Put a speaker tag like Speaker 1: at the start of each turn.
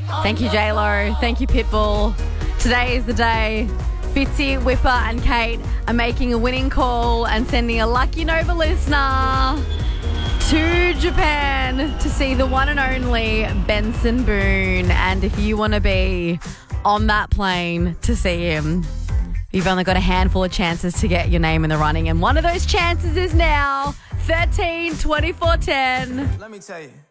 Speaker 1: Thank you, J-Lo. Thank you, Pitbull. Today is the day. Fitzy, Whipper and Kate are making a winning call and sending a Lucky Nova listener to Japan to see the one and only Benson Boone. And if you want to be on that plane to see him, you've only got a handful of chances to get your name in the running. And one of those chances is now 13 24 10.
Speaker 2: Let me tell you.